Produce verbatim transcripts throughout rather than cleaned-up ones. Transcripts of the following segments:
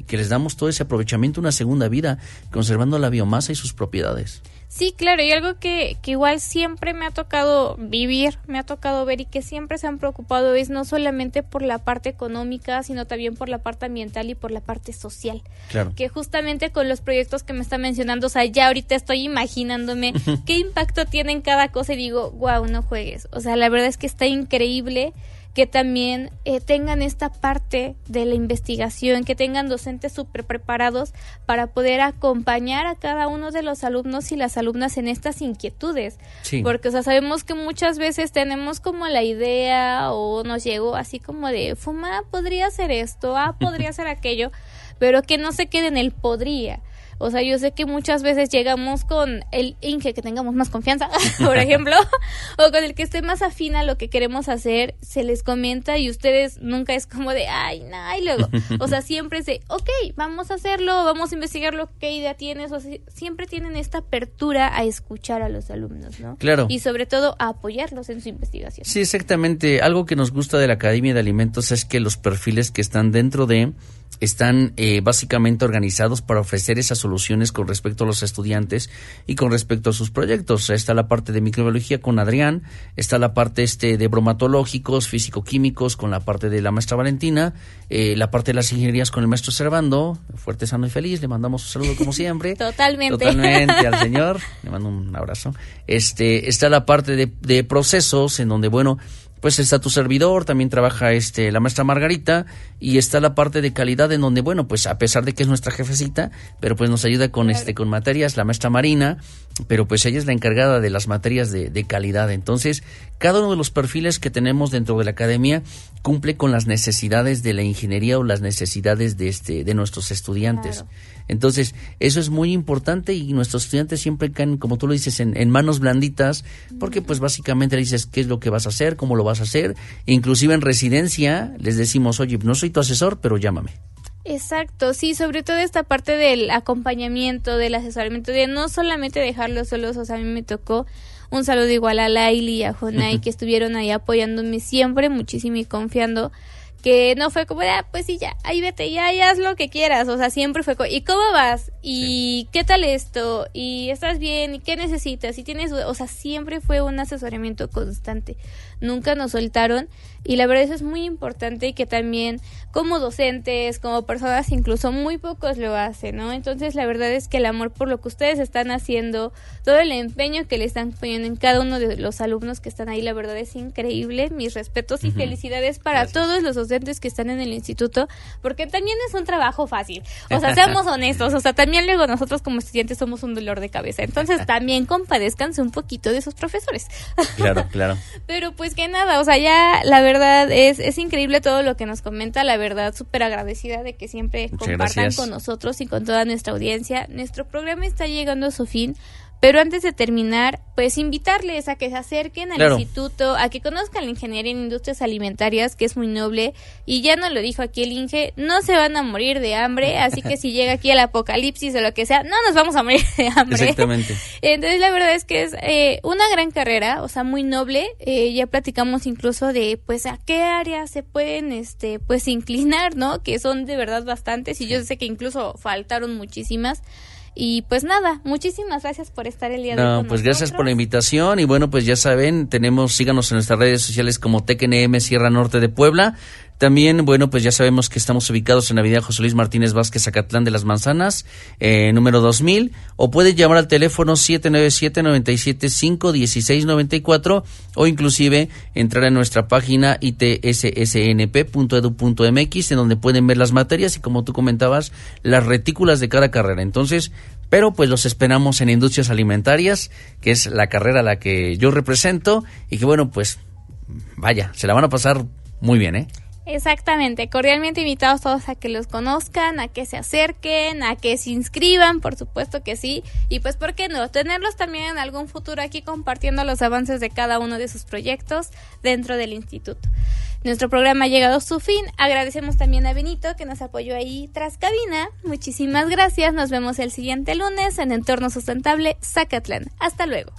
que les damos todo ese aprovechamiento, una segunda vida, conservando la biomasa y sus propiedades. Sí, claro, y algo que, que igual siempre me ha tocado vivir, me ha tocado ver y que siempre se han preocupado es no solamente por la parte económica, sino también por la parte ambiental y por la parte social. Claro. Que justamente con los proyectos que me está mencionando, o sea, ya ahorita estoy imaginándome qué impacto tienen cada cosa y digo, wow, no juegues. O sea, la verdad es que está increíble que también eh, tengan esta parte de la investigación, que tengan docentes súper preparados para poder acompañar a cada uno de los alumnos y las alumnas en estas inquietudes. Sí. Porque, o sea, sabemos que muchas veces tenemos como la idea o nos llegó así como de, fuma, podría hacer esto, ah, podría hacer aquello, pero que no se quede en el podría. O sea, yo sé que muchas veces llegamos con el Inge que tengamos más confianza, por ejemplo, o con el que esté más afín a lo que queremos hacer, se les comenta y ustedes nunca es como de, ay, no, y luego, o sea, siempre es de, ok, vamos a hacerlo, vamos a investigarlo, qué idea tienes, o sea, siempre tienen esta apertura a escuchar a los alumnos, ¿no? Claro. Y sobre todo a apoyarlos en su investigación. Sí, exactamente. Algo que nos gusta de la Academia de Alimentos es que los perfiles que están dentro de están eh, básicamente organizados para ofrecer esas soluciones con respecto a los estudiantes y con respecto a sus proyectos. Está la parte de microbiología con Adrián, está la parte este de bromatológicos, físico-químicos con la parte de la maestra Valentina, eh, la parte de las ingenierías con el maestro Servando, fuerte, sano y feliz, le mandamos un saludo como siempre. Totalmente. Totalmente al señor, le mando un abrazo. Este, está la parte de, de procesos en donde, bueno, pues está tu servidor, también trabaja este la maestra Margarita, y está la parte de calidad en donde, bueno, pues a pesar de que es nuestra jefecita, pero pues nos ayuda con este con materias, la maestra Marina, pero pues ella es la encargada de las materias de, de calidad. Entonces, cada uno de los perfiles que tenemos dentro de la academia cumple con las necesidades de la ingeniería o las necesidades de este de nuestros estudiantes. Claro. Entonces, eso es muy importante y nuestros estudiantes siempre caen, como tú lo dices, en, en manos blanditas, porque pues básicamente le dices qué es lo que vas a hacer, cómo lo vas a hacer. Inclusive en residencia les decimos, oye, no soy tu asesor, pero llámame. Exacto, sí, sobre todo esta parte del acompañamiento, del asesoramiento, de no solamente dejarlos solos. O sea, a mí me tocó un saludo igual a Laili y a Jonay, que estuvieron ahí apoyándome siempre muchísimo y confiando, que no fue como de, ah, pues sí, ya, ahí vete, ya, ya haz lo que quieras. O sea, siempre fue como, ¿y cómo vas? ¿Y sí. qué tal esto? ¿Y estás bien? ¿Y qué necesitas? ¿Y tienes? O sea, siempre fue un asesoramiento constante. Nunca nos soltaron, y la verdad eso es muy importante, y que también como docentes, como personas, incluso muy pocos lo hacen, ¿no? Entonces la verdad es que el amor por lo que ustedes están haciendo, todo el empeño que le están poniendo en cada uno de los alumnos que están ahí, la verdad es increíble. Mis respetos y uh-huh. felicidades para Gracias. Todos los docentes que están en el instituto, porque también es un trabajo fácil. O sea, seamos honestos, o sea, también luego nosotros como estudiantes somos un dolor de cabeza. Entonces también compadézcanse un poquito de sus profesores. Claro, claro. Pero pues que nada, o sea, ya la verdad es, es increíble todo lo que nos comenta, la verdad súper agradecida de que siempre Muchas compartan gracias. Con nosotros y con toda nuestra audiencia. Nuestro programa está llegando a su fin, pero antes de terminar, pues invitarles a que se acerquen al claro. instituto, a que conozcan la ingeniería en industrias alimentarias, que es muy noble, y ya nos lo dijo aquí el Inge, no se van a morir de hambre, así que si llega aquí el apocalipsis o lo que sea, no nos vamos a morir de hambre. Exactamente. Entonces la verdad es que es eh, una gran carrera, o sea, muy noble. Eh, ya platicamos incluso de, pues, a qué áreas se pueden, este, pues, inclinar, ¿no? Que son de verdad bastantes, y yo sé que incluso faltaron muchísimas. Y pues nada, muchísimas gracias por estar el día de hoy. No, con pues nosotros. Gracias por la invitación, y bueno, pues ya saben, tenemos, síganos en nuestras redes sociales como T E C N M Sierra Norte de Puebla. También, bueno, pues ya sabemos que estamos ubicados en la avenida José Luis Martínez Vázquez, Zacatlán de las Manzanas, eh, número dos mil, o puede llamar al teléfono siete nueve siete, nueve siete cinco, uno seis nueve cuatro, o inclusive entrar en nuestra página i t s s n p punto e d u punto m x, en donde pueden ver las materias y, como tú comentabas, las retículas de cada carrera. Entonces, pero pues los esperamos en Industrias Alimentarias, que es la carrera a la que yo represento, y que bueno, pues vaya, se la van a pasar muy bien, ¿eh? Exactamente, cordialmente invitados todos a que los conozcan, a que se acerquen, a que se inscriban, por supuesto que sí, y pues por qué no, tenerlos también en algún futuro aquí compartiendo los avances de cada uno de sus proyectos dentro del instituto. Nuestro programa ha llegado a su fin, agradecemos también a Benito que nos apoyó ahí tras cabina, muchísimas gracias, nos vemos el siguiente lunes en Entorno Sustentable Zacatlán, hasta luego.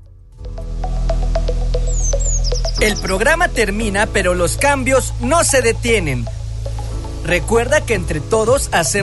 El programa termina, pero los cambios no se detienen. Recuerda que entre todos hacemos